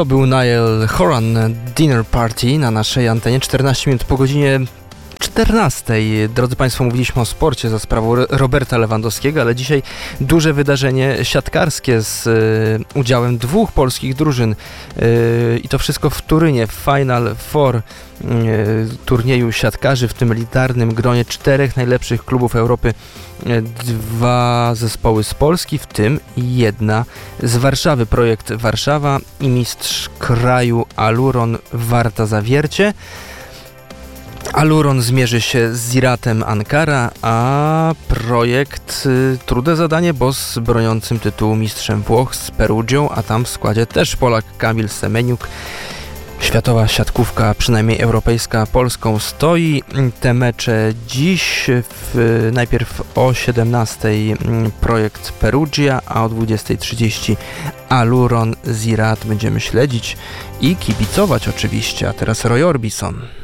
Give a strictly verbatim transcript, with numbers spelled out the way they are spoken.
To był Niall Horan, Dinner Party na naszej antenie, czternaście minut po godzinie czternastej. Drodzy Państwo, mówiliśmy o sporcie za sprawą Roberta Lewandowskiego, ale dzisiaj duże wydarzenie siatkarskie z y, udziałem dwóch polskich drużyn y, i to wszystko w Turynie, w Final Four y, turnieju siatkarzy, w tym elitarnym gronie czterech najlepszych klubów Europy. Dwa zespoły z Polski, w tym jedna z Warszawy. Projekt Warszawa i mistrz kraju Aluron Warta Zawiercie. Aluron zmierzy się z Ziratem Ankara, a projekt y, trudne zadanie, bo z broniącym tytułu mistrzem Włoch, z Perugią, a tam w składzie też Polak Kamil Semeniuk. Światowa siatkówka, przynajmniej europejska, Polską stoi. Te mecze dziś, w, najpierw o siedemnastej projekt Perugia, a o dwudziestej trzydzieści Aluron Zirat. Będziemy śledzić i kibicować oczywiście. A teraz Roy Orbison.